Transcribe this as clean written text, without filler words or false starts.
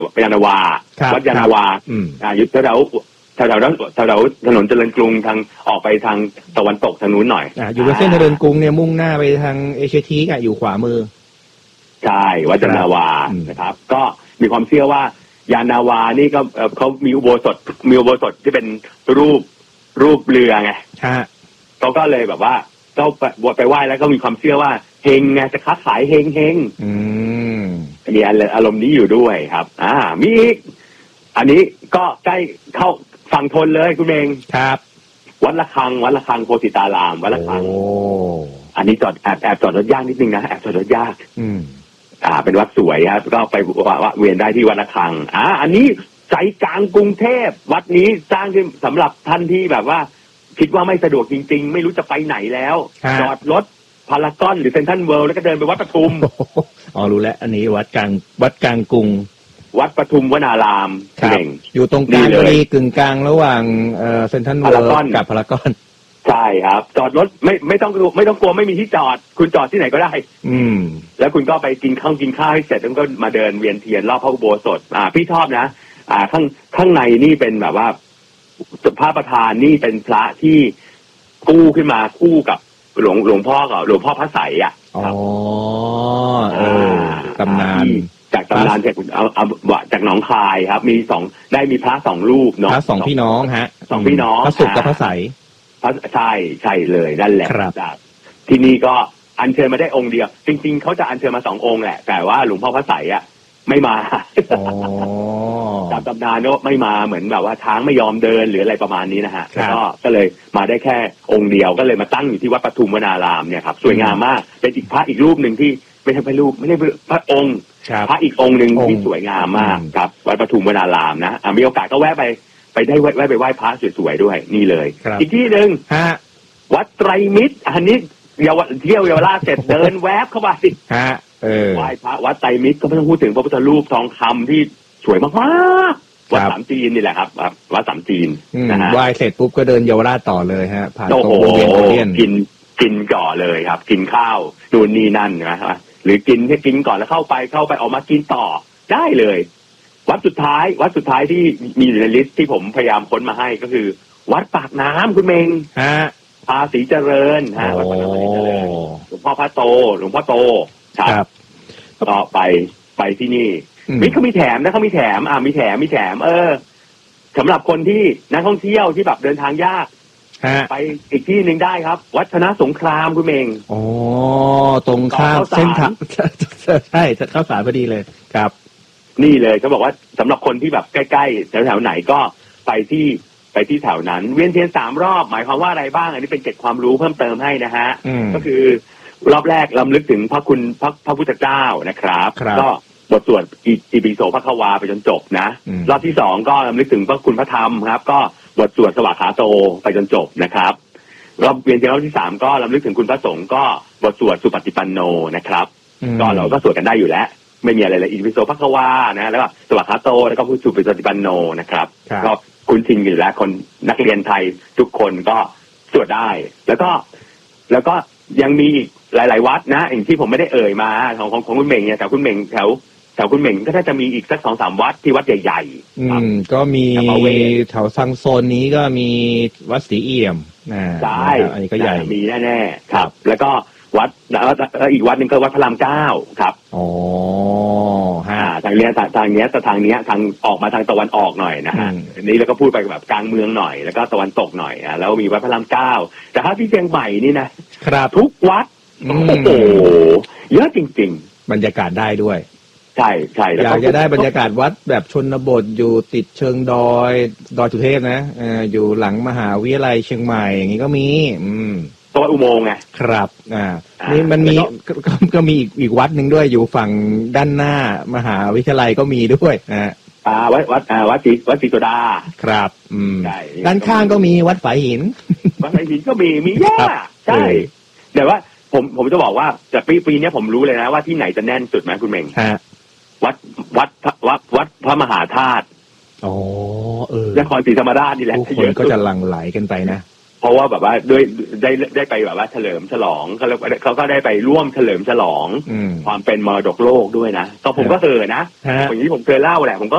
ยานาวาวัดยานาวาอยู่แถวถนนเจริญกรุงทางออกไปทางตะวันตกทางนู้นหน่อยอยู่บนเส้นเจริญกรุงเนี่ยมุ่งหน้าไปทางเอเชียทีกอยู่ขวามือใช่วัดยานาวานะครับก็มีความเชื่อว่ายานาวานี่ก็เขามีอุโบสถที่เป็นรูปเรือไงเขาก็เลยแบบว่าก็ไปไหว้แล้วก็มีความเชื่อว่าเฮงไงจะค้าขายเฮงมีอารมณ์นี้อยู่ด้วยครับมีอีกอันนี้ก็ใกล้เข้าฝั่งทนเลยคุณเองครับวัดระฆังโพธิตารามวัดระฆังอันนี้จอดแอบจอดรถยากนิดนึงนะแอบจอดรถยากเป็นวัดสวยครับก็ไปเวียนได้ที่วัดระฆังอันนี้ใจกลางกรุงเทพวัดนี้สร้างขึ้นสำหรับท่านที่แบบว่าคิดว่าไม่สะดวกจริงๆไม่รู้จะไปไหนแล้วจอดรถพารากอนหรือเซ็นทรัลเวิลด์แล้วก็เดินไปวัดปทุมรู้แล้วอันนี้วัดกลางกรุงวัดปทุมวนารามอยู่ตรงกลางเลยกึ่งกลางระหว่างเซ็นทรัลเวิลด์กับพารากอนใช่ครับจอดรถไม่ต้องกลัวไม่มีที่จอดคุณจอดที่ไหนก็ได้แล้วคุณก็ไปกินข้าวให้เสร็จแล้วก็มาเดินเวียนเทียนรอบพระอุโบสถพี่ชอบนะข้างในนี่เป็นแบบว่าพระประธานนี่เป็นพระที่กู้ขึ้นมาคู่กับหลวงพ่อพระไสยตำนานจากตำนานจากหนองคายครับมีพระสองรูปเนาะพระสองพี่น้องฮะสองพี่น้องพระสุขกับพระไสยใช่เลยนั่นแหละจากที่นี่ก็อัญเชิญมาได้องค์เดียวจริงๆเขาจะอัญเชิญมา2 องค์แหละแต่ว่าหลวงพ่อพระไสยไม่มาจากตำนานเนาะไม่มาเหมือนแบบว่าช้างไม่ยอมเดินหรืออะไรประมาณนี้นะฮะก็เลยมาได้แค่องค์เดียวก็เลยมาตั้งอยู่ที่วัดปทุมวนารามเนี่ยครับสวยงามมากเป็นอีกพระอีกรูปหนึ่งที่ไม่ใช่พระองค์พระอีกองค์หนึ่งที่สวยงามมากครับวัดปทุมวนารามนะมีโอกาสก็แวะไปได้แวะไปไหว้พระสวยๆด้วยนี่เลยอีกที่หนึ่งวัดไตรมิตรอันนี้เที่ยวเยาวราชเสร็จเดินแวบเข้าไปไหว้พระวัดไตรมิตรก็ไม่ต้องพูดถึงพระพุทธรูปทองคำที่สวยมากๆวัดสามจีนนี่แหละครับวัดสามจีนนะฮะไหว้เสร็จปุ๊บก็เดินเยาวราชต่อเลยฮะผ่านตรงวงเวียนกินก่อเลยครับกินข้าวนู่นนี่นั่นนะครับหรือกินก่อนแล้วเข้าไปออกมากินต่อได้เลยวัดสุดท้ายที่มีอยู่ในลิสต์ที่ผมพยายามค้นมาให้ก็คือวัดปากน้ำคุณเมงภาษีเจริญวัดปากน้ำภาษีเจริญหลวงพ่อครับก็ไปที่นี่เขามีแถมนะมีแถมสำหรับคนที่นักท่องเที่ยวที่แบบเดินทางยากไปอีกที่หนึ่งได้ครับวัดชนะสงครามคุณเมงตรงข้ามเส้นทางใช่เข้าสารพอดีเลยครับนี่เลยเขาบอกว่าสำหรับคนที่แบบใกล้ๆแถวไหนก็ไปที่แถวนั้นเวียนเทียน3 รอบหมายความว่าอะไรบ้างอันนี้เป็นเกร็ดความรู้เพิ่มเติมให้นะฮะก็คือรอบแรกรำลึกถึงพระคุณพระพุทธเจ้านะครับก็บทสวดอิติปิโสภควาไปจนจบนะรอบที่2ก็รำลึกถึงพระคุณพระธรรมครับก็บทสวดสวากขาโตไปจนจบนะครับรอบเวียนเทียนรอบที่3ก็รำลึกถึงคุณพระสงฆ์ก็บทสวดสุปฏิปันโนนะครับก็เราก็สวดกันได้อยู่แล้วไม่มีอะไรเลยอิติปิโสภควานะแล้วก็สวากขาโตแล้วก็พูดสุปฏิปันโนนะครับก็คุ้นชินอยู่แล้วคนนักเรียนไทยทุกคนก็สวดได้แล้วก็ยังมีอีกหลายๆวัดนะอย่างที่ผมไม่ได้เอ่ยมาของคุณเหม่งเนี่ยแถวคุณเหม่งแถวคุณเหม่งก็น่าจะมีอีกสัก 2-3 วัดที่วัดใหญ่ๆก็มีแถวซังโซนนี้ก็มีวัดศรีเอี่ยมใช่อันนี้ก็ใหญ่มีแน่ๆครับแล้วก็วัดแล้วอีกวัดนึงก็วัดพระราม9ครับทางเนี้ยทางออกมาทางตะวันออกหน่อยนะฮะนี้แล้วก็พูดไปแบบกลางเมืองหน่อยแล้วก็ตะวันตกหน่อยแล้วมีวัดพระราม9แต่ถ้าที่เชียงใหม่นี่นะครับทุกวัดโอ้โหเยอะจริงๆบรรยากาศได้ด้วยใช่อยากจะได้บรรยากาศวัดแบบชนบทอยู่ติดเชิงดอยสุเทพนะอยู่หลังมหาวิทยาลัยเชียงใหม่อย่างนี้ก็มีตัวอุโมงค์ไงครับนี่มันมีก็มีอีกวัดหนึ่งด้วยอยู่ฝั่งด้านหน้ามหาวิทยาลัยก็มีด้วยวัดศรีโสดาครับด้านข้างก็มีวัดฝายหินก็มีเยอะใช่แต่ว่าผมจะบอกว่าแต่ปีนี้ผมรู้เลยนะว่าที่ไหนจะแน่นสุดไหมคุณเมงวัดพระมหาธาตุนครศรีธรรมราชนี่แหละทุกคนก็จะหลั่งไหลกันไปนะเพราะว่าแบบว่าด้วยได้ไปแบบว่าเฉลิมฉลองเขาก็ได้ไปร่วมเฉลิมฉลองความเป็นมรดกโลกด้วยนะตอนผมก็นะอย่างนี้ผมเคยเล่าแหละผมก็